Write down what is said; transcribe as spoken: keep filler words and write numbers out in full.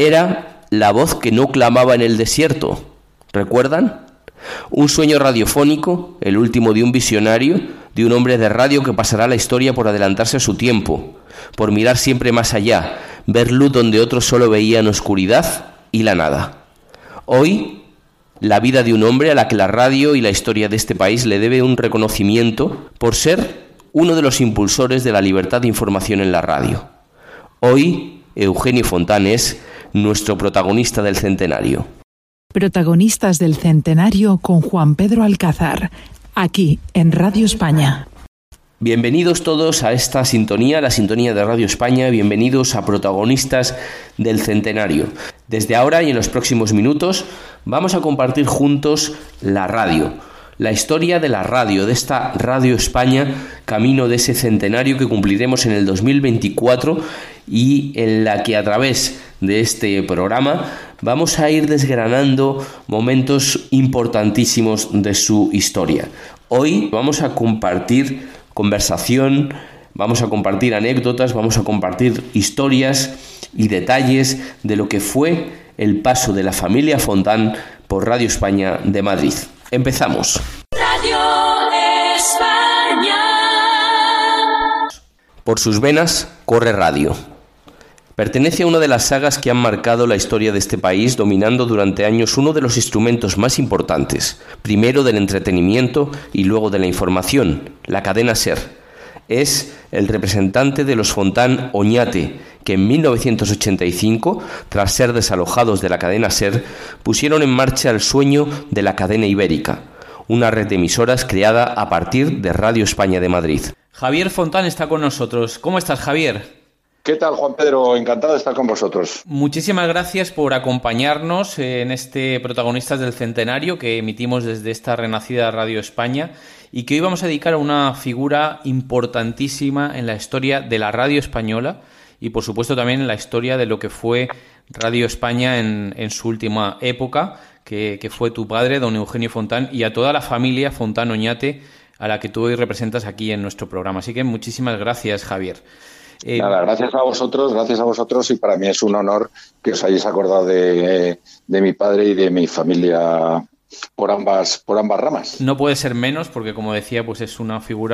Era la voz que no clamaba en el desierto. ¿Recuerdan? Un sueño radiofónico, el último de un visionario, de un hombre de radio que pasará a la historia por adelantarse a su tiempo, por mirar siempre más allá, ver luz donde otros solo veían oscuridad y la nada. Hoy, la vida de un hombre a la que la radio y la historia de este país le debe un reconocimiento por ser uno de los impulsores de la libertad de información en la radio. Hoy, Eugenio Fontán es nuestro protagonista del centenario. Protagonistas del centenario con Juan Pedro Alcázar, aquí en Radio España. Bienvenidos todos a esta sintonía, la sintonía de Radio España, bienvenidos a Protagonistas del Centenario. Desde ahora y en los próximos minutos vamos a compartir juntos la radio, la historia de la radio, de esta Radio España, camino de ese centenario que cumpliremos en el dos mil veinticuatro y en la que a través de este programa vamos a ir desgranando momentos importantísimos de su historia. Hoy vamos a compartir conversación, vamos a compartir anécdotas, vamos a compartir historias y detalles de lo que fue el paso de la familia Fontán por Radio España de Madrid. Empezamos. Radio España. Por sus venas corre radio. Pertenece a una de las sagas que han marcado la historia de este país, dominando durante años uno de los instrumentos más importantes, primero del entretenimiento y luego de la información, la cadena SER. Es el representante de los Fontán Oñate, que en mil novecientos ochenta y cinco, tras ser desalojados de la cadena SER, pusieron en marcha el sueño de la cadena ibérica, una red de emisoras creada a partir de Radio España de Madrid. Javier Fontán está con nosotros. ¿Cómo estás, Javier? ¿Qué tal, Juan Pedro? Encantado de estar con vosotros. Muchísimas gracias por acompañarnos en este Protagonistas del Centenario que emitimos desde esta renacida Radio España y que hoy vamos a dedicar a una figura importantísima en la historia de la radio española y, por supuesto, también en la historia de lo que fue Radio España en, en su última época, que, que fue tu padre, don Eugenio Fontán, y a toda la familia Fontán Oñate, a la que tú hoy representas aquí en nuestro programa. Así que muchísimas gracias, Javier. Eh, Nada, gracias a vosotros, gracias a vosotros y para mí es un honor que os hayáis acordado de, de mi padre y de mi familia por ambas, por ambas ramas. No puede ser menos porque, como decía, pues es una figura